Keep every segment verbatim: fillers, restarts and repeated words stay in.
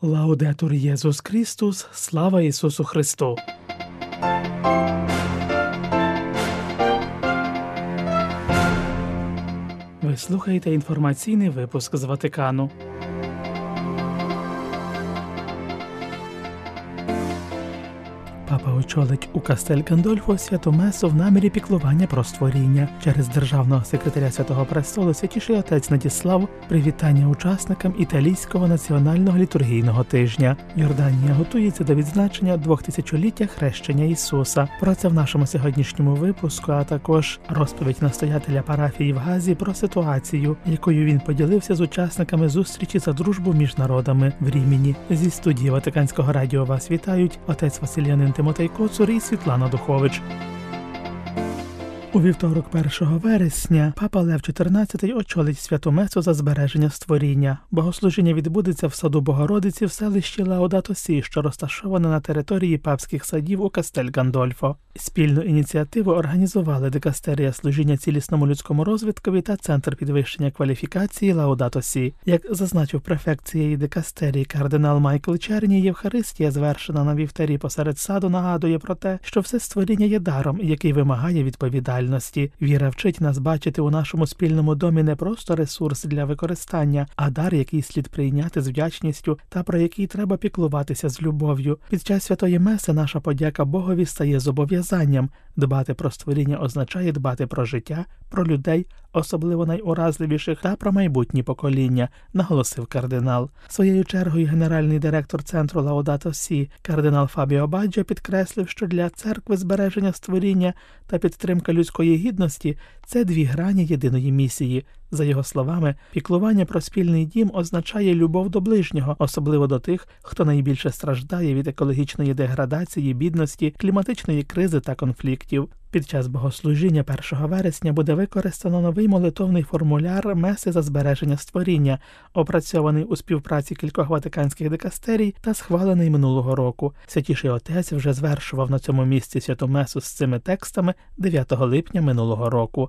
Лаудетур Єсус Христос, слава Ісусу Христу! Ви слухаєте інформаційний випуск з Ватикану. Папа очолить у Кастель Гандольфо святу месу в намірі піклування про створіння. Через державного секретаря Святого Престолу Святіший Отець надіслав привітання учасникам італійського національного літургійного тижня. Йорданія готується до відзначення двохтисячоліття хрещення Ісуса. Про це в нашому сьогоднішньому випуску, а також розповідь настоятеля парафії в Газі про ситуацію, якою він поділився з учасниками зустрічі за дружбу між народами в Рімені. Зі студії Ватиканського радіо вас вітають отець Василянин Тимотей Коцур і Світлана Духович. У вівторок першого вересня папа Лев чотирнадцятий очолить святу месу за збереження створіння. Богослужіння відбудеться в саду Богородиці в селищі Лаудато Сі, що розташоване на території папських садів у Кастель Гандольфо. Спільну ініціативу організували Дикастерія служіння цілісному людському розвиткові та Центр підвищення кваліфікації Лаудато Сі. Як зазначив префект цієї дикастерії кардинал Майкл Черні, Євхаристія, звершена на вівтарі посеред саду, нагадує про те, що все створіння є даром, який вимагає відповідальності. Віра вчить нас бачити у нашому спільному домі не просто ресурс для використання, а дар, який слід прийняти з вдячністю та про який треба піклуватися з любов'ю. Під час святої меси наша подяка Богові стає зобов'язанням. Дбати про створіння означає дбати про життя, про людей, особливо найуразливіших, та про майбутні покоління, наголосив кардинал. Своєю чергою генеральний директор центру Лаудато Сі, кардинал Фабіо Баджо, підкреслив, що для церкви збереження створіння та підтримка людської гідності – це дві грані єдиної місії. За його словами, піклування про спільний дім означає любов до ближнього, особливо до тих, хто найбільше страждає від екологічної деградації, бідності, кліматичної кризи та конфліктів. Під час богослужіння першого вересня буде використано новий молитовний формуляр меси за збереження створіння, опрацьований у співпраці кількох ватиканських дикастерій та схвалений минулого року. Святіший Отець вже звершував на цьому місці святу месу з цими текстами дев'ятого липня минулого року.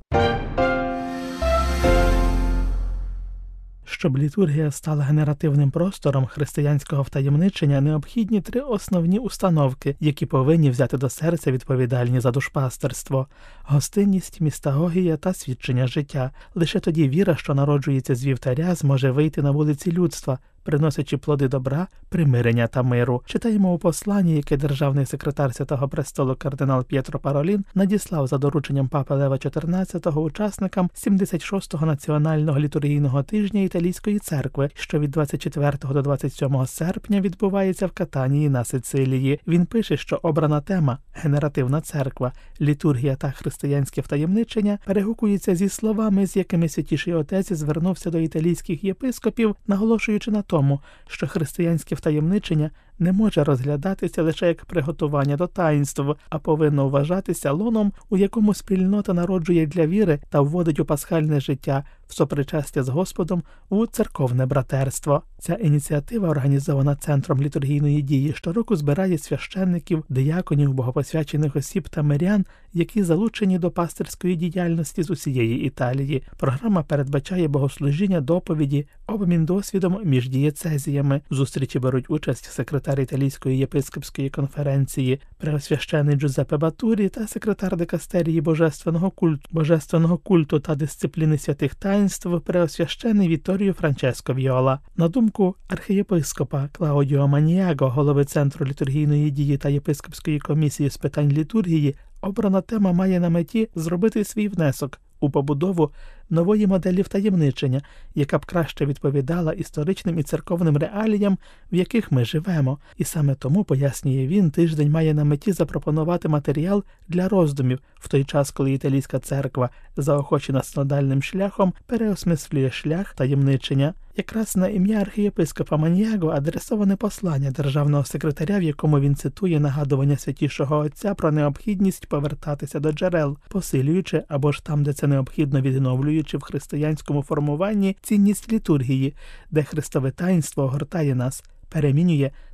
Щоб літургія стала генеративним простором християнського втаємничення, необхідні три основні установки, які повинні взяти до серця відповідальні за душпастерство – гостинність, містагогія та свідчення життя. Лише тоді віра, що народжується з вівтаря, зможе вийти на вулиці людства, приносячи плоди добра, примирення та миру. Читаємо у посланні, яке державний секретар Святого Престолу кардинал П'єтро Паролін надіслав за дорученням папи Лева чотирнадцятого учасникам сімдесят шостого національного літургійного тижня Італійської церкви, що від двадцять четвертого до двадцять сьомого серпня відбувається в Катанії на Сицилії. Він пише, що обрана тема «Генеративна церква, літургія та християнське втаємничення» перегукується зі словами, з якими Святіший Отець звернувся до італійських єпископів, наголошуючи на тому, що християнське втаємничення не може розглядатися лише як приготування до таїнств, а повинно вважатися лоном, у якому спільнота народжує для віри та вводить у пасхальне життя, в сопричастя з Господом, у церковне братерство. Ця ініціатива, організована Центром літургійної дії, щороку збирає священників, дияконів, богопосвячених осіб та мирян, які залучені до пастирської діяльності з усієї Італії. Програма передбачає богослужіння, доповіді, обмін досвідом між дієцезіями. В зустрічі беруть участь секретар Італійської єпископської конференції преосвящений Джузеппе Батурі та секретар дикастерії божественного культу, божественного культу та дисципліни святих таїнств преосвящений Вітторіо Франческо Віола. На думку архієпископа Клаудіо Маніаго, голови Центру літургійної дії та єпископської комісії з питань літургії, обрана тема має на меті зробити свій внесок у побудову нової моделі втаємничення, яка б краще відповідала історичним і церковним реаліям, в яких ми живемо. І саме тому, пояснює він, тиждень має на меті запропонувати матеріал для роздумів, в той час, коли італійська церква, заохочена синодальним шляхом, переосмислює шлях таємничення. Якраз на ім'я архієпископа Маніаго адресоване послання державного секретаря, в якому він цитує нагадування Святішого Отця про необхідність повертатися до джерел, посилюючи або ж там, де це необхідно, відновлюючи в християнському формуванні цінність літургії, де Христове таїнство огортає нас, перемінює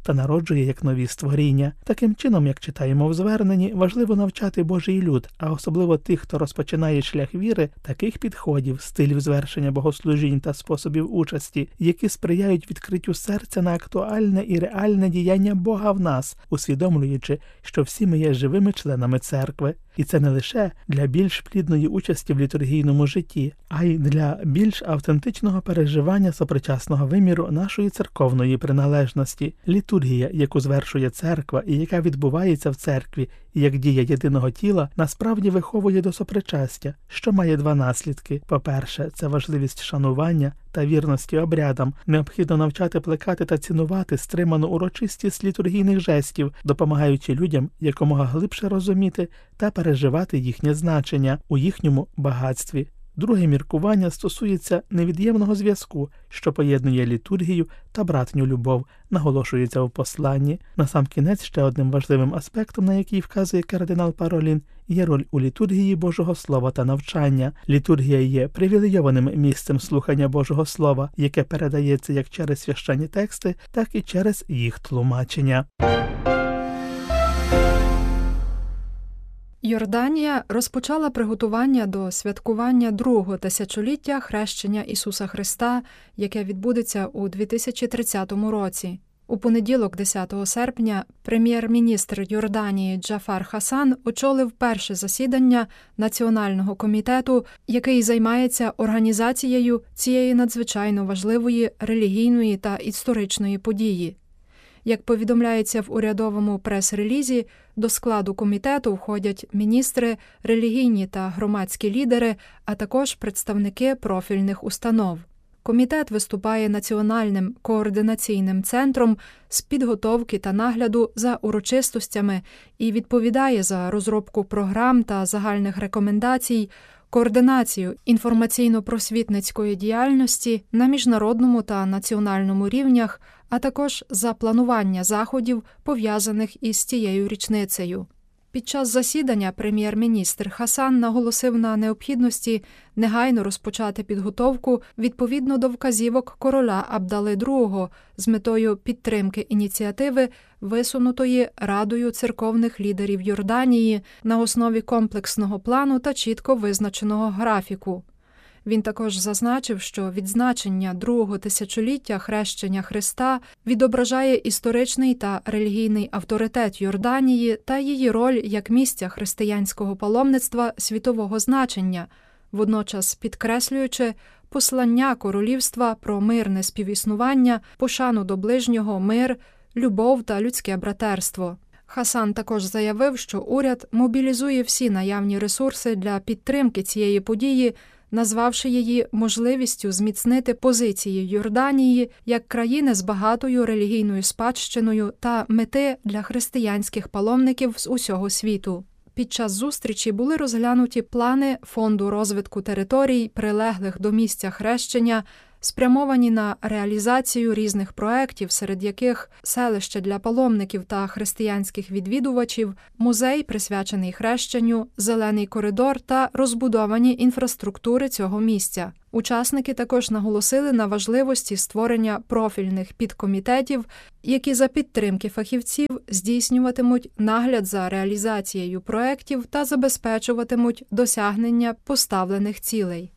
та народжує як нові створіння. Таким чином, як читаємо в зверненні, важливо навчати Божий люд, а особливо тих, хто розпочинає шлях віри, таких підходів, стилів звершення богослужінь та способів участі, які сприяють відкриттю серця на актуальне і реальне діяння Бога в нас, усвідомлюючи, що всі ми є живими членами церкви. І це не лише для більш плідної участі в літургійному житті, а й для більш автентичного переживання сопричасного виміру нашої церковної приналежності. Літургія, яку звершує церква і яка відбувається в церкві, і як дія єдиного тіла, насправді виховує до сопричастя, що має два наслідки. По-перше, це важливість шанування та вірності обрядам. Необхідно навчати плекати та цінувати стриману урочистість літургійних жестів, допомагаючи людям якомога глибше розуміти та переживати їхнє значення у їхньому багатстві. Друге міркування стосується невід'ємного зв'язку, що поєднує літургію та братню любов, наголошується в посланні. Насамкінець ще одним важливим аспектом, на який вказує кардинал Паролін, є роль у літургії Божого Слова та навчання. Літургія є привілейованим місцем слухання Божого Слова, яке передається як через священні тексти, так і через їх тлумачення. Йорданія розпочала приготування до святкування другого тисячоліття хрещення Ісуса Христа, яке відбудеться у дві тисячі тридцятому році. У понеділок, десятого серпня, прем'єр-міністр Йорданії Джафар Хасан очолив перше засідання Національного комітету, який займається організацією цієї надзвичайно важливої релігійної та історичної події. Як повідомляється в урядовому прес-релізі, до складу комітету входять міністри, релігійні та громадські лідери, а також представники профільних установ. Комітет виступає національним координаційним центром з підготовки та нагляду за урочистостями і відповідає за розробку програм та загальних рекомендацій, координацію інформаційно-просвітницької діяльності на міжнародному та національному рівнях, а також за планування заходів, пов'язаних із цією річницею. Під час засідання прем'єр-міністр Хасан наголосив на необхідності негайно розпочати підготовку відповідно до вказівок короля Абдали другого з метою підтримки ініціативи, висунутої Радою церковних лідерів Йорданії на основі комплексного плану та чітко визначеного графіку. Він також зазначив, що відзначення другого тисячоліття хрещення Христа відображає історичний та релігійний авторитет Йорданії та її роль як місця християнського паломництва світового значення, водночас підкреслюючи послання королівства про мирне співіснування, пошану до ближнього, мир, любов та людське братерство. Хасан також заявив, що уряд мобілізує всі наявні ресурси для підтримки цієї події, назвавши її можливістю зміцнити позиції Йорданії як країни з багатою релігійною спадщиною та мети для християнських паломників з усього світу. Під час зустрічі були розглянуті плани Фонду розвитку територій, прилеглих до місця хрещення, спрямовані на реалізацію різних проєктів, серед яких селище для паломників та християнських відвідувачів, музей, присвячений хрещенню, зелений коридор та розбудовані інфраструктури цього місця. Учасники також наголосили на важливості створення профільних підкомітетів, які за підтримки фахівців здійснюватимуть нагляд за реалізацією проєктів та забезпечуватимуть досягнення поставлених цілей.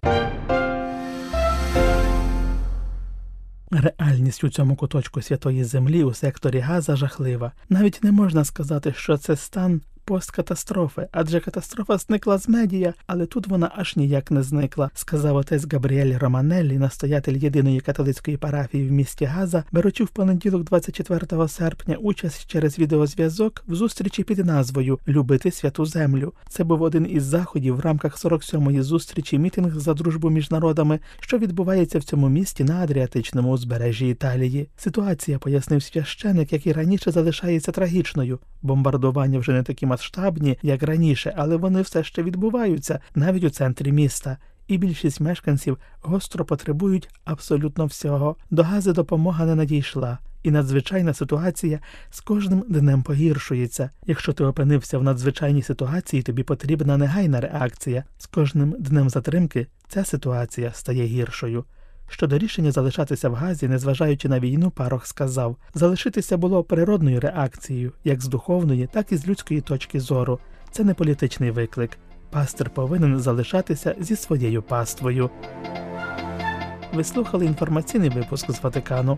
Реальність у цьому куточку Святої Землі у секторі Газа жахлива. Навіть не можна сказати, що це стан посткатастрофи, адже катастрофа зникла з медіа, але тут вона аж ніяк не зникла, сказав отець Габріель Романеллі, настоятель єдиної католицької парафії в місті Газа, беручи в понеділок двадцять четвертого серпня участь через відеозв'язок в зустрічі під назвою «Любити святу землю». Це був один із заходів в рамках сорок сьомої зустрічі «Мітинг за дружбу між народами», що відбувається в цьому місті на Адріатичному узбережжі Італії. Ситуація, пояснив священик, як і раніше, залишається трагічною. Бомбардування вже не такі масштабні, як раніше, але вони все ще відбуваються, навіть у центрі міста. І більшість мешканців гостро потребують абсолютно всього. До Гази допомога не надійшла. І надзвичайна ситуація з кожним днем погіршується. Якщо ти опинився в надзвичайній ситуації, тобі потрібна негайна реакція. З кожним днем затримки ця ситуація стає гіршою. Щодо рішення залишатися в Газі, незважаючи на війну, парох сказав: «Залишитися було природною реакцією, як з духовної, так і з людської точки зору. Це не політичний виклик. Пастир повинен залишатися зі своєю паствою». Ви слухали інформаційний випуск з Ватикану.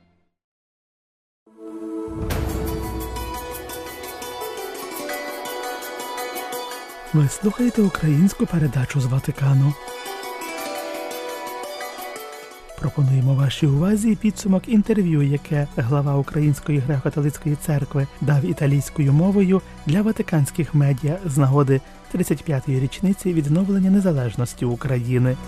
Ви слухаєте українську передачу з Ватикану. Пропонуємо вашій увазі підсумок інтерв'ю, яке глава Української греко-католицької церкви дав італійською мовою для ватиканських медіа з нагоди тридцять п'ятої річниці відновлення незалежності України.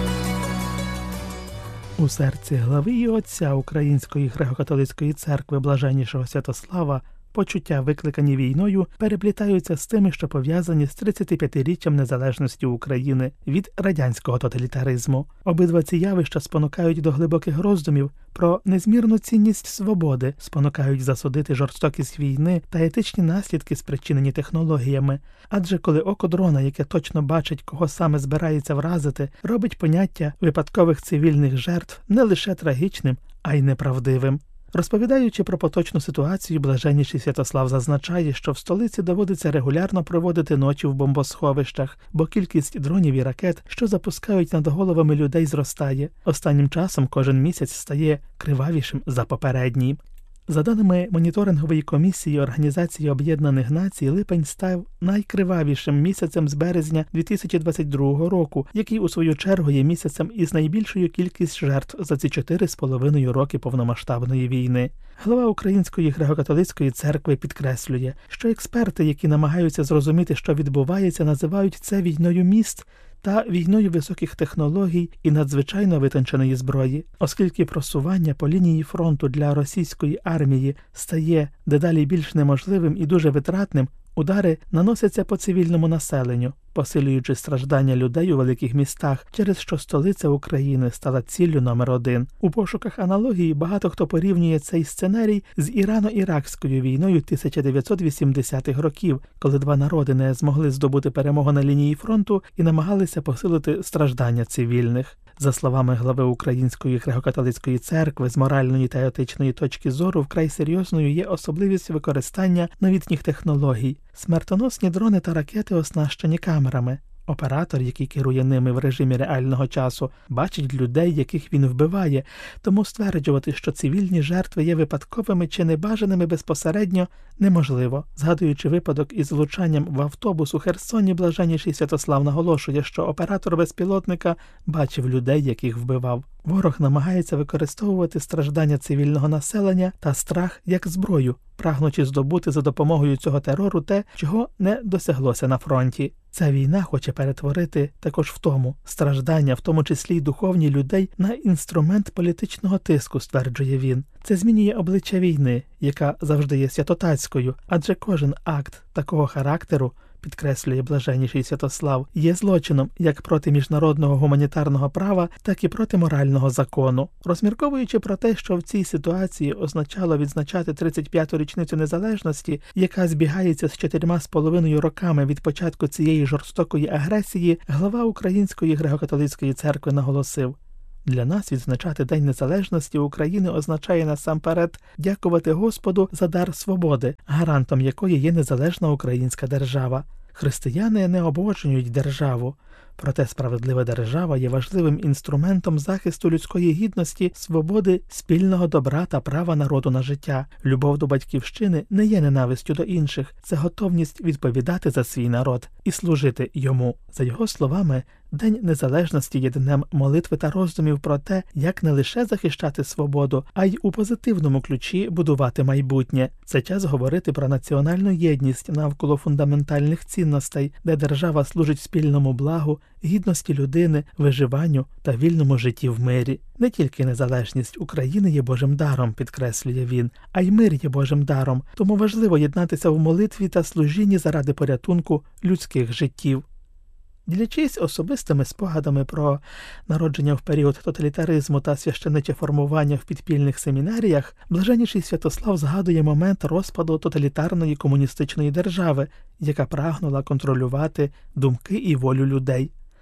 У серці глави і отця Української греко-католицької церкви Блаженнішого Святослава почуття, викликані війною, переплітаються з тими, що пов'язані з тридцятип'ятиріччям незалежності України від радянського тоталітаризму. Обидва ці явища спонукають до глибоких роздумів про незмірну цінність свободи, спонукають засудити жорстокість війни та етичні наслідки, спричинені технологіями. Адже коли око дрона, яке точно бачить, кого саме збирається вразити, робить поняття випадкових цивільних жертв не лише трагічним, а й неправдивим. Розповідаючи про поточну ситуацію, Блаженніший Святослав зазначає, що в столиці доводиться регулярно проводити ночі в бомбосховищах, бо кількість дронів і ракет, що запускають над головами людей, зростає. Останнім часом кожен місяць стає кривавішим за попередній. За даними моніторингової комісії Організації Об'єднаних Націй, липень став найкривавішим місяцем з березня дві тисячі двадцять другого року, який у свою чергу є місяцем із найбільшою кількістю жертв за ці чотири з половиною роки повномасштабної війни. Глава Української греко-католицької церкви підкреслює, що експерти, які намагаються зрозуміти, що відбувається, називають це війною міст та війною високих технологій і надзвичайно витонченої зброї, оскільки просування по лінії фронту для російської армії стає дедалі більш неможливим і дуже витратним, удари наносяться по цивільному населенню, посилюючи страждання людей у великих містах, через що столиця України стала ціллю номер один. У пошуках аналогії багато хто порівнює цей сценарій з Ірано-Іракською війною тисяча дев'ятсот вісімдесятих років, коли два народи не змогли здобути перемогу на лінії фронту і намагалися посилити страждання цивільних. За словами глави Української греко-католицької церкви, з моральної та етичної точки зору вкрай серйозною є особливість використання новітніх технологій. Смертоносні дрони та ракети оснащені камерами. Оператор, який керує ними в режимі реального часу, бачить людей, яких він вбиває, тому стверджувати, що цивільні жертви є випадковими чи небажаними безпосередньо, неможливо. Згадуючи випадок із влучанням в автобус у Херсоні, Блаженніший Святослав наголошує, що оператор безпілотника бачив людей, яких вбивав. Ворог намагається використовувати страждання цивільного населення та страх як зброю, прагнучи здобути за допомогою цього терору те, чого не досяглося на фронті. Ця війна хоче перетворити також втому, страждання, в тому числі й духовні людей, на інструмент політичного тиску, стверджує він. Це змінює обличчя війни, яка завжди є святотатською, адже кожен акт такого характеру, підкреслює Блаженніший Святослав, є злочином як проти міжнародного гуманітарного права, так і проти морального закону. Розмірковуючи про те, що в цій ситуації означало відзначати тридцять п'яту річницю незалежності, яка збігається з чотирма з половиною роками від початку цієї жорстокої агресії, глава Української греко-католицької церкви наголосив: «Для нас відзначати День Незалежності України означає насамперед дякувати Господу за дар свободи, гарантом якої є незалежна українська держава. Християни не обожнюють державу, проте справедлива держава є важливим інструментом захисту людської гідності, свободи, спільного добра та права народу на життя. Любов до батьківщини не є ненавистю до інших, це готовність відповідати за свій народ і служити йому». За його словами, День Незалежності є днем молитви та роздумів про те, як не лише захищати свободу, а й у позитивному ключі будувати майбутнє. Це час говорити про національну єдність навколо фундаментальних цінностей, де держава служить спільному благу, гідності людини, виживанню та вільному житті в мирі. Не тільки незалежність України є Божим даром, підкреслює він, а й мир є Божим даром, тому важливо єднатися в молитві та служінні заради порятунку людських життів. Ділячись особистими спогадами про народження в період тоталітаризму та священиче формування в підпільних семінаріях, Блаженніший Святослав згадує момент розпаду тоталітарної комуністичної держави, яка прагнула контролювати думки і волю людей.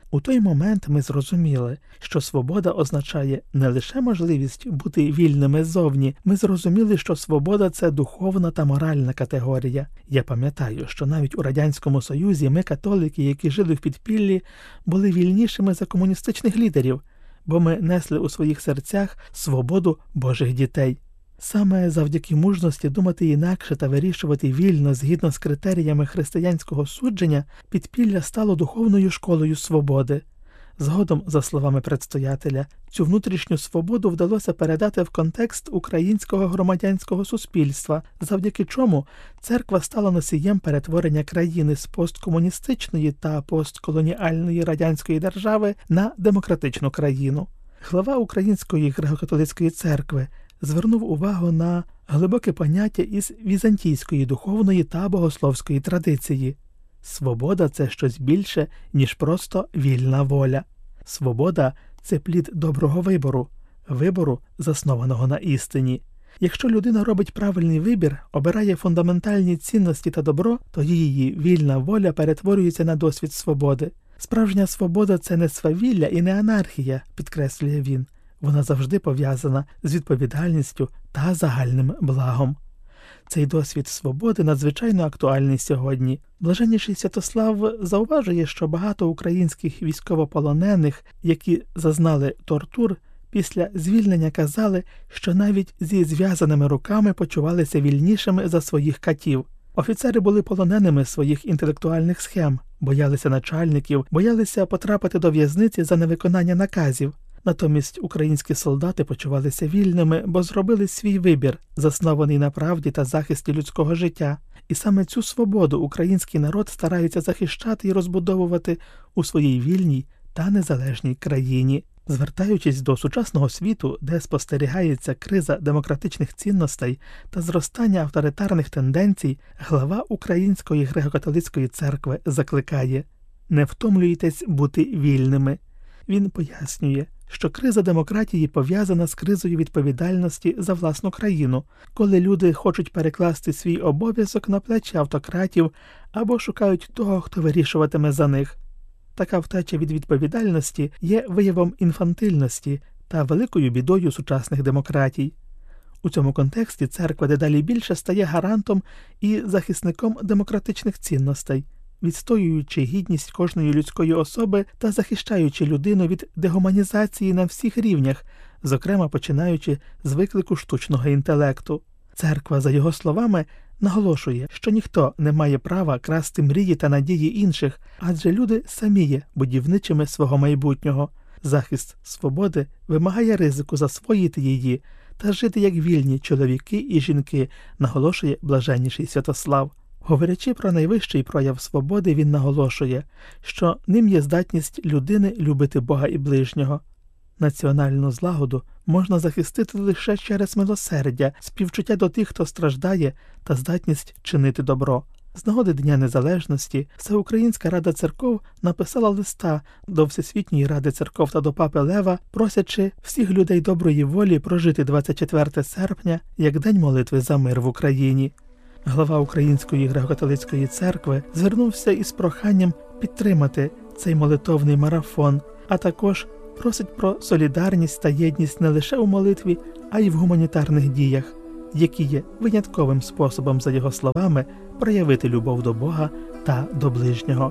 У той момент ми зрозуміли, що свобода означає не лише можливість бути вільними ззовні, ми зрозуміли, що свобода – це духовна та моральна категорія. Я пам'ятаю, що навіть у Радянському Союзі ми, католики, які жили в підпіллі, були вільнішими за комуністичних лідерів, бо ми несли у своїх серцях свободу Божих дітей. Саме завдяки мужності думати інакше та вирішувати вільно згідно з критеріями християнського судження, підпілля стало духовною школою свободи. Згодом, за словами предстоятеля, цю внутрішню свободу вдалося передати в контекст українського громадянського суспільства, завдяки чому церква стала носієм перетворення країни з посткомуністичної та постколоніальної радянської держави на демократичну країну. Глава Української греко-католицької церкви звернув увагу на глибоке поняття із візантійської духовної та богословської традиції. Свобода – це щось більше, ніж просто вільна воля. Свобода – це плід доброго вибору, вибору, заснованого на істині. Якщо людина робить правильний вибір, обирає фундаментальні цінності та добро, то її вільна воля перетворюється на досвід свободи. Справжня свобода – це не свавілля і не анархія, підкреслює він. Вона завжди пов'язана з відповідальністю та загальним благом. Цей досвід свободи надзвичайно актуальний сьогодні. Блаженніший Святослав зауважує, що багато українських військовополонених, які зазнали тортур, після звільнення казали, що навіть зі зв'язаними руками почувалися вільнішими за своїх катів. Офіцери були полоненими своїх інтелектуальних схем, боялися начальників, боялися потрапити до в'язниці за невиконання наказів. Натомість українські солдати почувалися вільними, бо зробили свій вибір, заснований на правді та захисті людського життя. І саме цю свободу український народ старається захищати і розбудовувати у своїй вільній та незалежній країні. Звертаючись до сучасного світу, де спостерігається криза демократичних цінностей та зростання авторитарних тенденцій, глава Української греко-католицької церкви закликає: «Не втомлюйтесь бути вільними». Він пояснює, що криза демократії пов'язана з кризою відповідальності за власну країну, коли люди хочуть перекласти свій обов'язок на плечі автократів або шукають того, хто вирішуватиме за них. Така втеча від відповідальності є виявом інфантильності та великою бідою сучасних демократій. У цьому контексті церква дедалі більше стає гарантом і захисником демократичних цінностей, відстоюючи гідність кожної людської особи та захищаючи людину від дегуманізації на всіх рівнях, зокрема починаючи з виклику штучного інтелекту. Церква, за його словами, наголошує, що ніхто не має права красти мрії та надії інших, адже люди самі є будівничими свого майбутнього. Захист свободи вимагає ризику засвоїти її та жити як вільні чоловіки і жінки, наголошує блаженніший Святослав. Говорячи про найвищий прояв свободи, він наголошує, що ним є здатність людини любити Бога і ближнього. Національну злагоду можна захистити лише через милосердя, співчуття до тих, хто страждає, та здатність чинити добро. З нагоди Дня Незалежності Всеукраїнська Рада Церков написала листа до Всесвітньої Ради Церков та до Папи Лева, просячи всіх людей доброї волі прожити двадцять четвертого серпня як День молитви за мир в Україні. Глава Української греко-католицької церкви звернувся із проханням підтримати цей молитовний марафон, а також просить про солідарність та єдність не лише у молитві, а й в гуманітарних діях, які є винятковим способом, за його словами, проявити любов до Бога та до ближнього.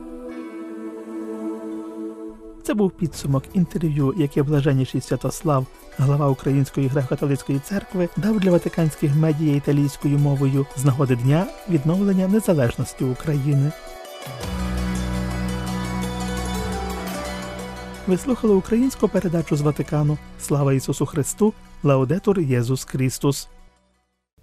Це був підсумок інтерв'ю, яке блаженніший Святослав, глава Української греко-католицької церкви, дав для ватиканських медіа італійською мовою з нагоди Дня відновлення незалежності України. Ви слухали українську передачу з Ватикану. Слава Ісусу Христу! Лаудетур Єсус Христос!